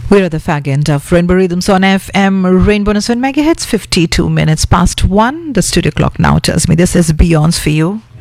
We're at the fag end of Rainbow Rhythms on FM Rainbow on 7 megahertz, 52 minutes past 1. The studio clock now tells me this is Beyonce for you.